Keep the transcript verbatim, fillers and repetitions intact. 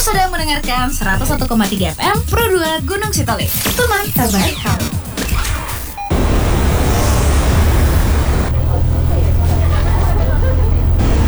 sedang mendengarkan seratus satu koma tiga F M Pro dua Gunung Sitoli, teman terbaik kamu.